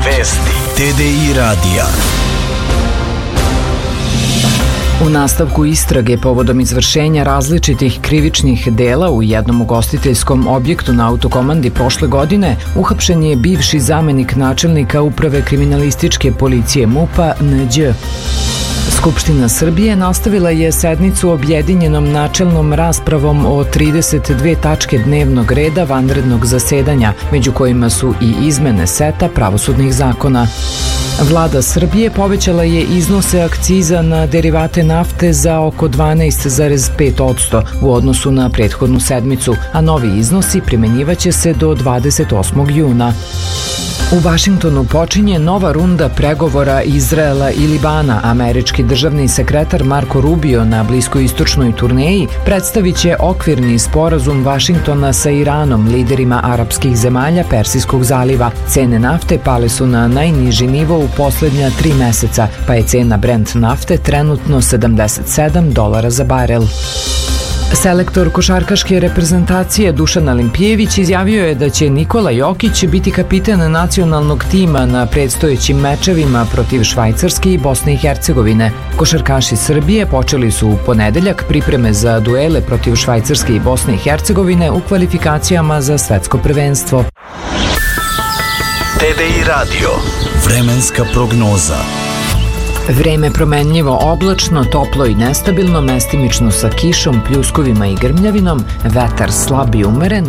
Vesti TDI radija. U nastavku istrage povodom izvršenja različitih krivičnih dela u jednom ugostiteljskom objektu na Autokomandi prošle godine uhapšen je bivši zamenik načelnika Uprave kriminalističke policije MUP-a N.Đ. Skupština Srbije nastavila je sednicu objedinjenom načelnom raspravom o 32 tačke dnevnog reda vanrednog zasedanja, među kojima su i izmene seta pravosudnih zakona. Vlada Srbije povećala je iznose akciza na derivate nafte za oko 12,5% u odnosu na prethodnu sedmicu, a novi iznosi primenjivaće se do 28. juna. U Vašingtonu počinje nova runda pregovora Izraela i Libana. Američki državni sekretar Marko Rubio na bliskoistočnoj turneji predstavit će okvirni sporazum Vašingtona sa Iranom, liderima arapskih zemalja Persijskog zaliva. Cene nafte pale su na najniži nivo u poslednja 3 meseca, pa je cena Brent nafte trenutno $77 za barel. Selektor košarkaške reprezentacije Dušan Alimpijević izjavio je da će Nikola Jokić biti kapitan nacionalnog tima na predstojećim mečevima protiv Švajcarske i Bosne i Hercegovine. Košarkaši Srbije počeli su u ponedeljak pripreme za duele protiv Švajcarske i Bosne i Hercegovine u kvalifikacijama za svetsko prvenstvo. TDI radio. Vremenska prognoza. Vreme promenljivo oblačno, toplo i nestabilno, mestimično sa kišom, pljuskovima i grmljavinom, vetar slab i umeren,